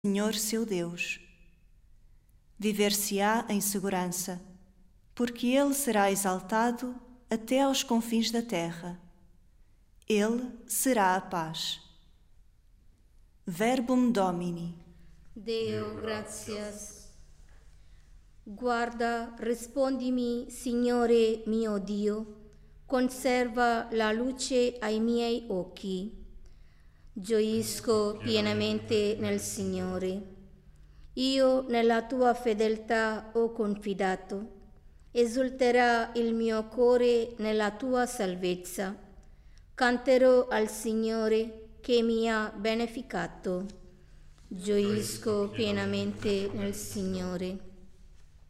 Senhor seu Deus. Viver-se-á em segurança, porque Ele será exaltado até aos confins da terra. Ele será a paz. Verbum Domini. Deo gratias. Guarda, rispondimi, Signore mio Dio, conserva la luce ai miei occhi. Gioisco pienamente nel Signore. Io nella tua fedeltà ho confidato. Esulterà il mio cuore nella tua salvezza. Canterò al Signore che mi ha beneficato. Gioisco pienamente nel Signore.